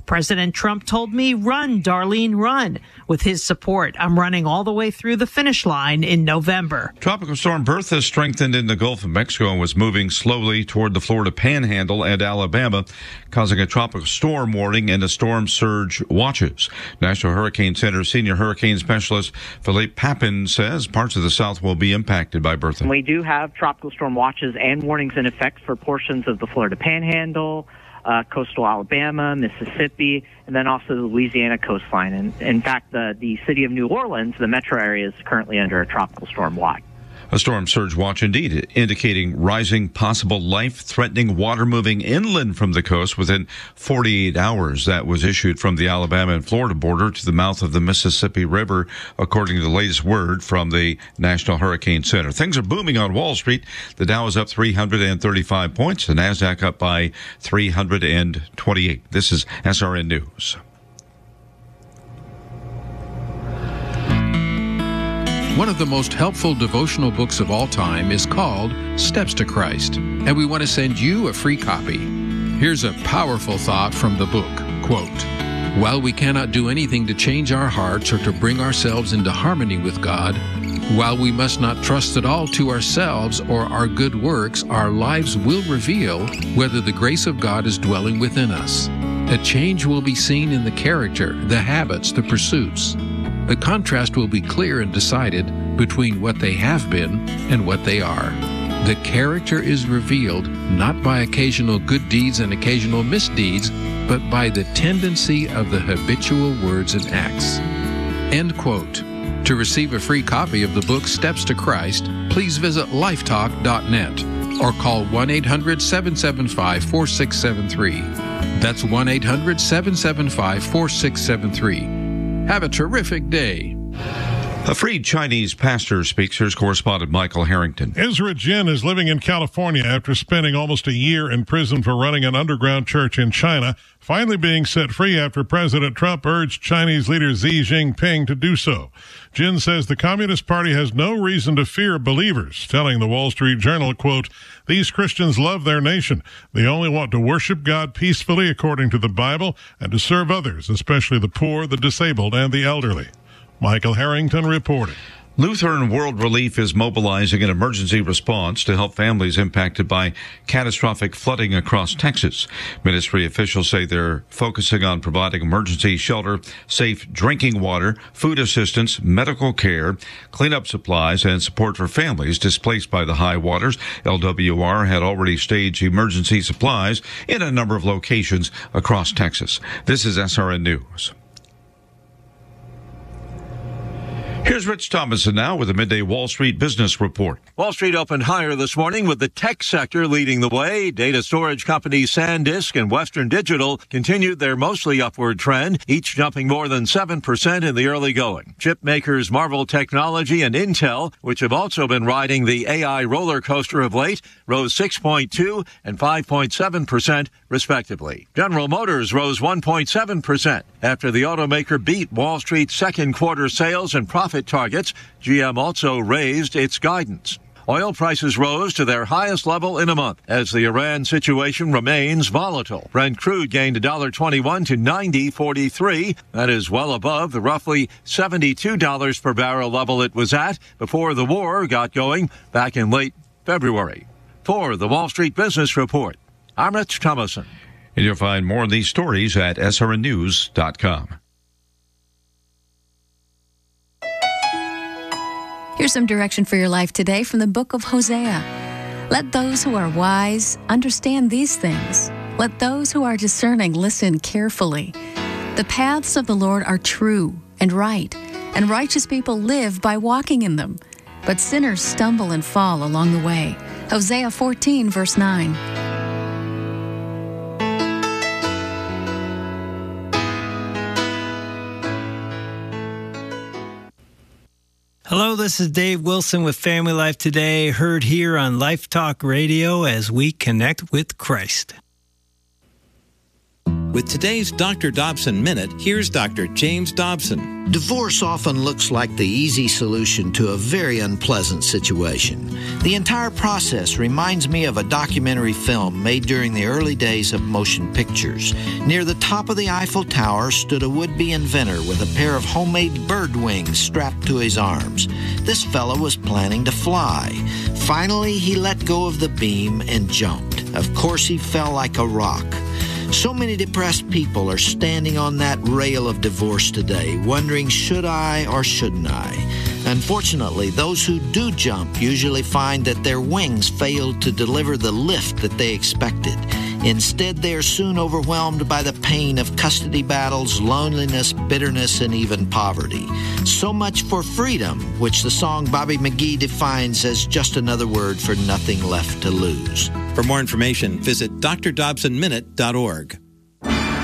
President Trump told me, run, Darlene, run. With his support, I'm running all the way through the finish line in November. Tropical storm Bertha strengthened in the Gulf of Mexico and was moving slowly toward the Florida Panhandle and Alabama, causing a tropical storm warning and a storm surge watches. National Hurricane Center senior hurricane specialist Philippe Papin says parts of the South will be impacted by Bertha. We do have tropical storm watches and warnings in effect for portions of the Florida Panhandle, coastal Alabama, Mississippi, and then also the Louisiana coastline. And in fact, the city of New Orleans, the metro area, is currently under a tropical storm watch. A storm surge watch indeed, indicating rising possible life-threatening water moving inland from the coast within 48 hours. That was issued from the Alabama and Florida border to the mouth of the Mississippi River, according to the latest word from the National Hurricane Center. Things are booming on Wall Street. The Dow is up 335 points. The NASDAQ up by 328. This is SRN News. One of the most helpful devotional books of all time is called Steps to Christ, and we want to send you a free copy. Here's a powerful thought from the book, quote, "While we cannot do anything to change our hearts or to bring ourselves into harmony with God, while we must not trust at all to ourselves or our good works, our lives will reveal whether the grace of God is dwelling within us. A change will be seen in the character, the habits, the pursuits. The contrast will be clear and decided between what they have been and what they are. The character is revealed not by occasional good deeds and occasional misdeeds, but by the tendency of the habitual words and acts." End quote. To receive a free copy of the book Steps to Christ, please visit lifetalk.net or call 1-800-775-4673. That's 1-800-775-4673. Have a terrific day. A freed Chinese pastor speaks. Here's correspondent Michael Harrington. Ezra Jin is living in California after spending almost a year in prison for running an underground church in China, finally being set free after President Trump urged Chinese leader Xi Jinping to do so. Jin says the Communist Party has no reason to fear believers, telling the Wall Street Journal, quote, "These Christians love their nation. They only want to worship God peacefully according to the Bible and to serve others, especially the poor, the disabled, and the elderly." Michael Harrington reporting. Lutheran World Relief is mobilizing an emergency response to help families impacted by catastrophic flooding across Texas. Ministry officials say they're focusing on providing emergency shelter, safe drinking water, food assistance, medical care, cleanup supplies, and support for families displaced by the high waters. LWR had already staged emergency supplies in a number of locations across Texas. This is SRN News. Here's Rich Thomason now with a midday Wall Street business report. Wall Street opened higher this morning with the tech sector leading the way. Data storage companies SanDisk and Western Digital continued their mostly upward trend, each jumping more than 7% in the early going. Chip makers Marvell Technology and Intel, which have also been riding the AI roller coaster of late, rose 6.2 and 5.7% respectively. General Motors rose 1.7% after the automaker beat Wall Street's second quarter sales and profit targets. GM also raised its guidance. Oil prices rose to their highest level in a month as the Iran situation remains volatile. Brent crude gained $1.21 to $90.43. That is well above the roughly $72 per barrel level it was at before the war got going back in late February. For the Wall Street Business Report, I'm Rich Thomason. And you'll find more of these stories at srnnews.com. Here's some direction for your life today from the book of Hosea. Let those who are wise understand these things. Let those who are discerning listen carefully. The paths of the Lord are true and right, and righteous people live by walking in them. But sinners stumble and fall along the way. Hosea 14, verse 9. Hello, this is Dave Wilson with Family Life Today, heard here on Life Talk Radio as we connect with Christ. With today's Dr. Dobson Minute, here's Dr. James Dobson. Divorce often looks like the easy solution to a very unpleasant situation. The entire process reminds me of a documentary film made during the early days of motion pictures. Near the top of the Eiffel Tower stood a would-be inventor with a pair of homemade bird wings strapped to his arms. This fellow was planning to fly. Finally, he let go of the beam and jumped. Of course, he fell like a rock. So many depressed people are standing on that rail of divorce today, wondering, should I or shouldn't I? Unfortunately, those who do jump usually find that their wings failed to deliver the lift that they expected. Instead, they are soon overwhelmed by the pain of custody battles, loneliness, bitterness, and even poverty. So much for freedom, which the song Bobby McGee defines as just another word for nothing left to lose. For more information, visit drdobsonminute.org.